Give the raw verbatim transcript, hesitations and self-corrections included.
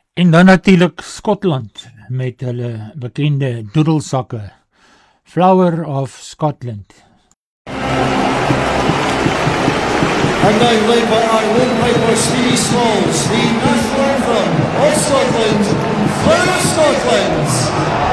En dan natuurlik Skotland met hulle bekende doedelsakke. Flower of Scotland. And now led by our lone piper Stevie Small.